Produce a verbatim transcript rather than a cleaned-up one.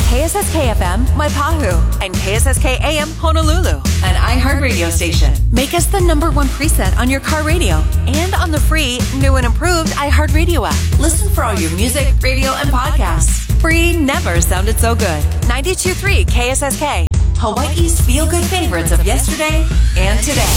K S S K F M, Maipahu, and K S S K A M, Honolulu, an iHeartRadio station. Make us the number one preset on your car radio and on the free, new and improved iHeartRadio app. Listen for all your music, radio, and podcasts. Free never sounded so good. ninety-two point three K S S K, Hawaii's feel-good favorites of yesterday and today.